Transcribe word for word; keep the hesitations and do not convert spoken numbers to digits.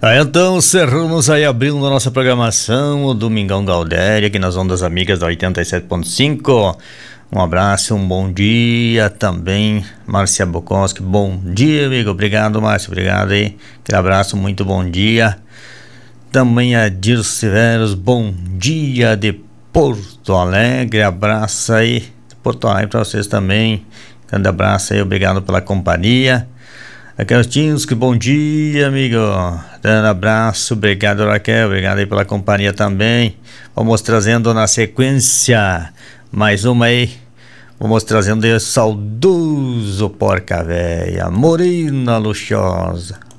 Ah, então, cerramos aí abrindo a nossa programação, o Domingão Galdéria, aqui nas Ondas Amigas da oitenta e sete ponto cinco. Um abraço, um bom dia também, Márcia Bukowski. Bom dia, amigo. Obrigado, Márcia. Obrigado aí. Aquele abraço, muito bom dia. Também a Dirce Severos, bom dia de Porto Alegre. Abraço aí de Porto Alegre para vocês também. Grande abraço aí, obrigado pela companhia. Raquel Tinski, bom dia, amigo. Dando abraço, obrigado, Raquel, obrigado aí pela companhia também. Vamos trazendo na sequência mais uma aí. Vamos trazendo aí o saudoso Porca Véia, Morena Luxuosa.